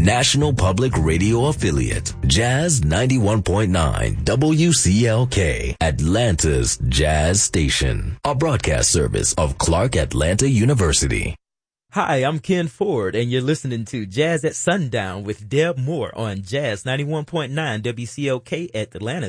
National Public Radio affiliate, Jazz 91.9 WCLK, Atlanta's Jazz Station, a broadcast service of Clark Atlanta University. Hi, I'm Ken Ford, and you're listening to Jazz at Sundown with Deb Moore on Jazz 91.9 WCLK at Atlanta.